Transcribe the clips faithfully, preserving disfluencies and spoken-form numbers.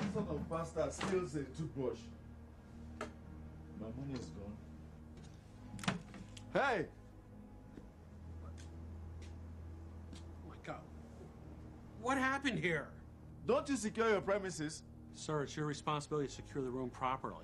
sort of bastard steals a toothbrush? My money is gone. Hey! Oh my God. What happened here? Don't you secure your premises? Sir, it's your responsibility to secure the room properly.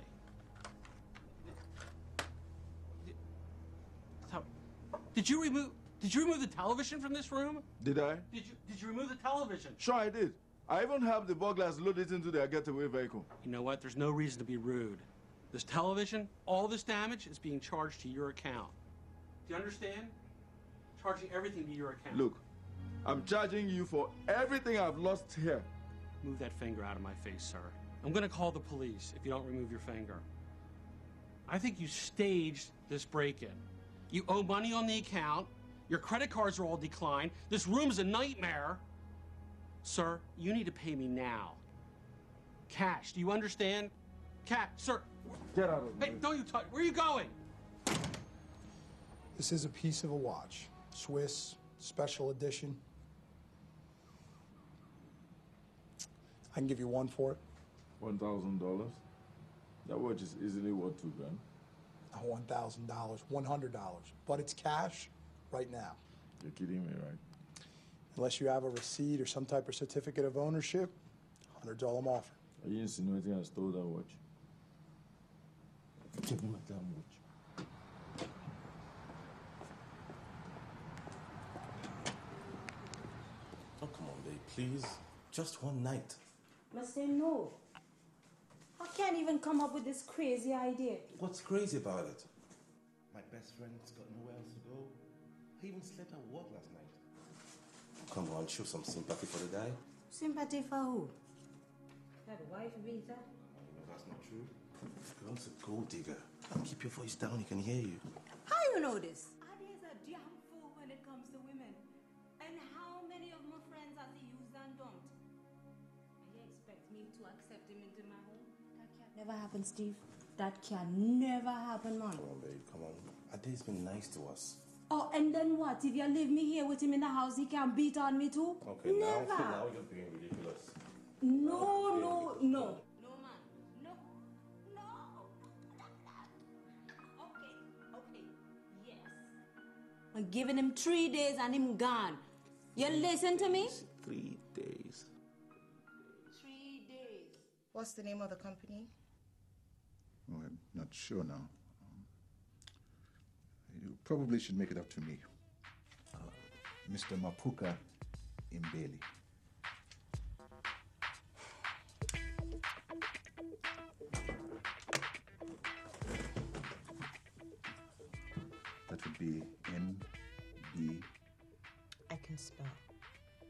Did you remove Did you remove the television from this room? Did I? Did you Did you remove the television? Sure I did. I even helped the burglars load it into their getaway vehicle. You know what? There's no reason to be rude. This television, all this damage is being charged to your account. Do you understand? Charging everything to your account. Look, I'm charging you for everything I've lost here. Move that finger out of my face, sir. I'm gonna call the police if you don't remove your finger. I think you staged this break-in. You owe money on the account. Your credit cards are all declined. This room's a nightmare. Sir, you need to pay me now. Cash, do you understand? Cash, sir. Get out of here. Hey, don't you touch. Where are you going? This is a piece of a watch. Swiss, special edition. I can give you one for it. One thousand dollars? That watch is easily worth two grand. Not one thousand dollars, one hundred dollars. But it's cash right now. You're kidding me, right? Unless you have a receipt or some type of certificate of ownership, one hundred's all I'm offering. Are you insinuating I stole that watch? Give me my damn watch. Oh, come on, babe, please. Just one night. Must say no. I can't even come up with this crazy idea. What's crazy about it? My best friend's got nowhere else to go. I even slept at work last night. Come on, show some sympathy for the guy. Sympathy for who? That wife beater? No, that's not true. Girl's a gold digger. I'll keep your voice down, he can hear you. How you know this? Adi's a damn fool when it comes to women. And how many of my friends has he used and dumped? And he expects me to accept him into my home? That can never happen, Steve. That can never happen, man. Come on, babe, come on. Ade's been nice to us. Oh, and then what? If you leave me here with him in the house, he can beat on me too? Okay, never. now, now you're being ridiculous. No, no, no. No, man. No. No. Okay, okay. Yes. I'm giving him three days and him gone. You listen to me? Three days. Three days. What's the name of the company? Well, I'm not sure now. Um, you probably should make it up to me. Uh, Mister Mapuka Mbeli. That would be N B. I can spell.